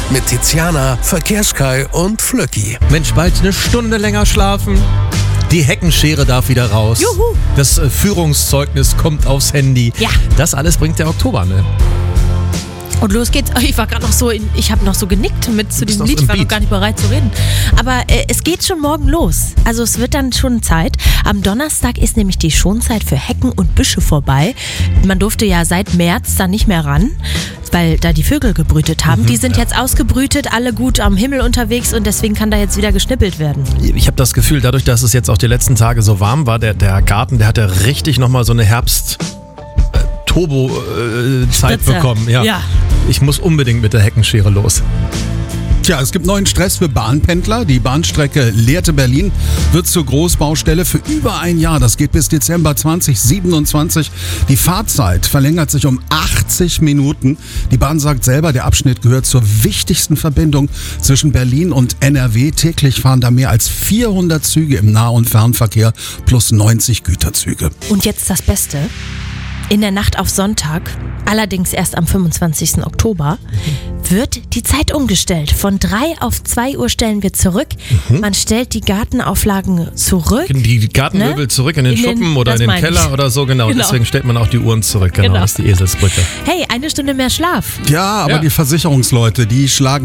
mit Tiziana, Verkehrskai und Flöcki. Mensch, bald eine Stunde länger schlafen. Die Heckenschere darf wieder raus. Juhu. Das Führungszeugnis kommt aufs Handy. Ja. Das alles bringt der Oktober, ne? Und los geht's. Ich war gerade noch so, ich habe noch so genickt mit zu diesem noch Lied. so Ich im war noch Beat. gar nicht bereit zu reden. Aber es geht schon morgen los. Also es wird dann schon Zeit. Am Donnerstag ist nämlich die Schonzeit für Hecken und Büsche vorbei. Man durfte ja seit März da nicht mehr ran, weil da die Vögel gebrütet haben. Die sind jetzt ausgebrütet, alle gut am Himmel unterwegs und deswegen kann da jetzt wieder geschnippelt werden. Ich habe das Gefühl, dadurch, dass es jetzt auch die letzten Tage so warm war, der Garten, der hat ja richtig nochmal so eine Herbst-Turbo-Zeit Spritze. bekommen. Ja. Ich muss unbedingt mit der Heckenschere los. Tja, es gibt neuen Stress für Bahnpendler. Die Bahnstrecke Lehrte-Berlin wird zur Großbaustelle für über ein Jahr. Das geht bis Dezember 2027. Die Fahrzeit verlängert sich um 80 Minuten. Die Bahn sagt selber, der Abschnitt gehört zur wichtigsten Verbindung zwischen Berlin und NRW. Täglich fahren da mehr als 400 Züge im Nah- und Fernverkehr plus 90 Güterzüge. Und jetzt das Beste. In der Nacht auf Sonntag, allerdings erst am 25. Oktober, wird die Zeit umgestellt. Von 3 auf 2 Uhr stellen wir zurück. Man stellt die Gartenauflagen zurück. Die Gartenmöbel zurück in den Schuppen oder das in den meine ich. Keller oder so, genau. Genau. Deswegen stellt man auch die Uhren zurück. Genau, Genau. das ist die Eselsbrücke. Hey, 1 Stunde mehr Schlaf. Ja, aber Ja. die Versicherungsleute, die schlagen